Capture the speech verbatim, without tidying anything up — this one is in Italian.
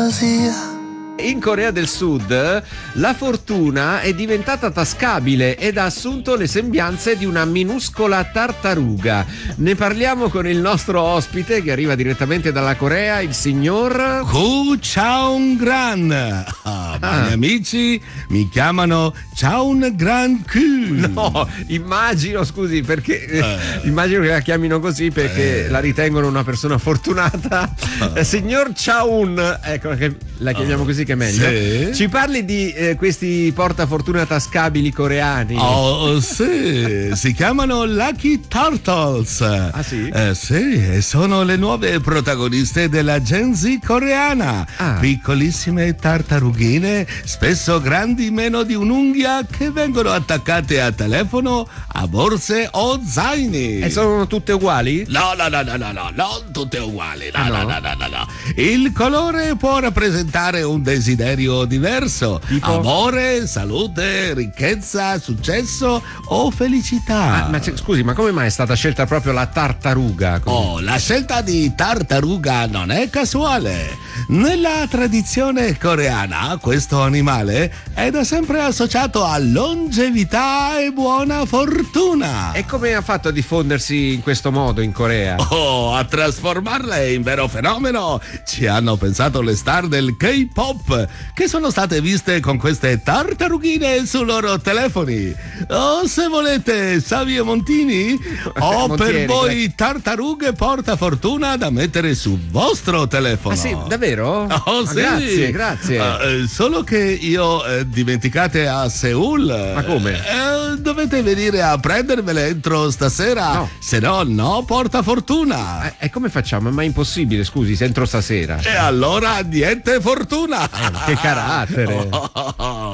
fantasia. In Corea del Sud la fortuna è diventata tascabile ed ha assunto le sembianze di una minuscola tartaruga. Ne parliamo con il nostro ospite che arriva direttamente dalla Corea, il signor Ku Chaung-gran. Ah, Ah. miei amici mi chiamano Chaung-gran Ku. No, immagino, scusi, perché Eh. immagino che la chiamino così perché Eh. la ritengono una persona fortunata. Eh, signor Chaun, ecco che la chiamiamo così che è meglio. Sì. Ci parli di eh, questi portafortuna tascabili coreani? Oh sì, si chiamano Lucky Turtles. Ah, sì? Eh, sì, e sono le nuove protagoniste della Gen Z coreana. Ah. Piccolissime tartarughine, spesso grandi meno di un'unghia, che vengono attaccate a telefono, a borse o zaini. E sono tutte uguali? No, no, no, no, no, no, non tutte uguali. No, Ah, no, no? no, no, no, no. Il colore può rappresentare un desiderio diverso. Tipo? Amore, salute, ricchezza, successo o felicità. Ah, ma c'è- scusi, ma come mai è stata scelta proprio la tartaruga? Così? Oh, la scelta di tartaruga non è casuale. Nella tradizione coreana, questo animale è da sempre associato a longevità e buona fortuna. E come ha fatto a diffondersi in questo modo in Corea? Oh, a trasformarla in vero fenomeno ci hanno pensato le star del K-pop, che sono state viste con queste tartarughine sui loro telefoni. O se volete Savio Montini, ho Montieri, per voi tartarughe portafortuna da mettere sul vostro telefono. Ah sì, davvero? Oh, Ah, sì. Grazie, grazie. Ah, eh, solo che io eh, dimenticate a Seoul. Ma come? Eh, dovete venire a prendermele entro stasera. No. Se no, no, porta fortuna. Eh, E come facciamo? Ma è impossibile, scusi, se entro stasera. E allora niente fortuna. Che carattere.